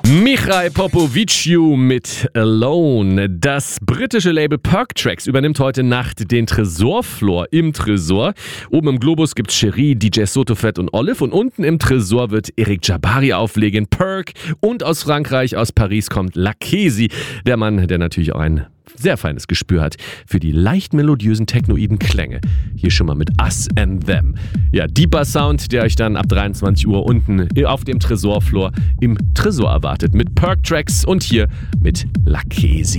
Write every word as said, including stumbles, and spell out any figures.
Michał Popoviciu mit Alone. Das britische Label Perk Tracks übernimmt heute Nacht den Tresorfloor im Tresor. Oben im Globus gibt's Cherie, D J Sotofett und Olive und unten im Tresor wird Eric Jabari auflegen, Perk, und aus Frankreich, aus Paris kommt Lakesi, der Mann, der natürlich auch ein sehr feines Gespür hat für die leicht melodiösen technoiden Klänge. Hier schon mal mit Us and Them. Ja, deeper Sound, der euch dann ab dreiundzwanzig Uhr unten auf dem Tresorfloor im Tresor erwartet mit Perk Tracks und hier mit Lakesi.